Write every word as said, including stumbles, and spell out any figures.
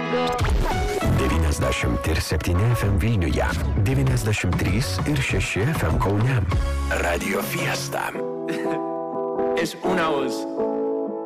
devyniasdešimt septyni F M Vilniuje, devyniasdešimt trys ir šeši F M Kaune. Radio Fiesta. Es una voz.